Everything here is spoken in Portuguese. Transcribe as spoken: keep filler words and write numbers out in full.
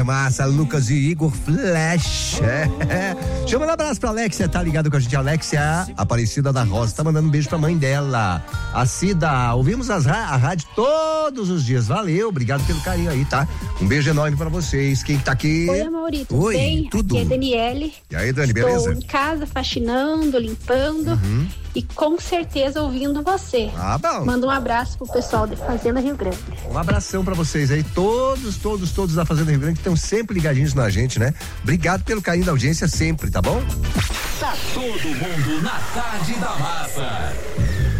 Massa, Lucas e Igor Flash. É. Chama um abraço pra Alexia, tá ligado com a gente? Alexia Aparecida da Rosa, tá mandando um beijo pra mãe dela, a Cida. Ouvimos as, a rádio todos os dias. Valeu, obrigado pelo carinho aí, tá? Um beijo enorme pra vocês. Quem tá aqui? Oi, Amaury, tudo Oi, bem? tudo. Aqui é Daniele. E aí, Dani, Estou beleza? em casa, faxinando, limpando Uhum. e com certeza ouvindo você. Ah, bom. Manda um abraço pro pessoal da Fazenda Rio Grande. Um abração pra vocês aí, todos, todos, todos da Fazenda Rio Grande que estão sempre ligadinhos na gente, né? Obrigado pelo carinho da audiência sempre, tá bom? Tá todo mundo na Tarde da Massa.